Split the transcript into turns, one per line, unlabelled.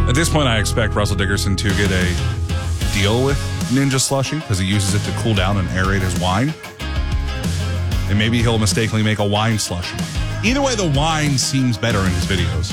At this point, I expect Russell Dickerson to get a deal with Ninja Slushie because he uses it to cool down and aerate his wine. And maybe he'll mistakenly make a wine slushie. Either way, the wine seems better in his videos.